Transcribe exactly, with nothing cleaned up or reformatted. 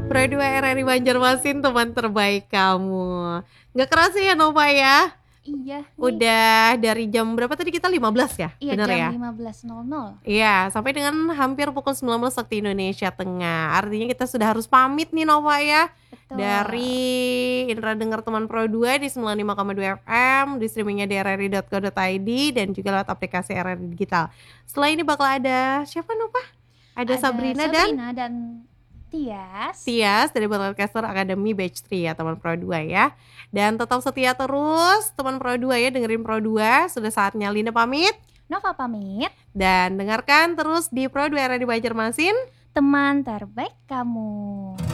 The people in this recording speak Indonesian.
Pro dua R R I Banjarmasin, teman terbaik kamu. Nggak kerasa ya Nova ya? Iya nih. Udah dari jam berapa tadi kita? lima belas ya? Iya, Bener jam ya? lima belas nol nol. Iya, sampai dengan hampir pukul sembilan belas waktu Indonesia Tengah. Artinya kita sudah harus pamit nih Nova ya. Betul. Dari Indra Dengar Teman Pro dua di sembilan puluh lima koma dua F M, di streamingnya di r r i dot co dot i d, dan juga lewat aplikasi R R I Digital. Setelah ini bakal ada siapa Nova? Ada, Ada Sabrina, Sabrina dan dan Tias. Tias dari Broadcaster Academy Batch tiga ya teman Pro dua ya. Dan tetap setia terus teman Pro dua ya, dengerin Pro dua. Sudah saatnya Linda pamit, Nova pamit. dan dengarkan terus di Pro dua R R I Banjarmasin, Teman terbaik kamu.